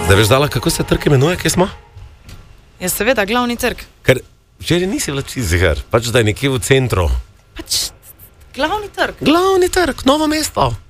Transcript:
Da veš, Dala, kako se trg imenuje, kje smo? Ja, seveda, glavni trg. Ker včeraj nisi bila čisto ziher, pač da je nekje v centru. Pač glavni trg. Glavni trg, Novo mesto.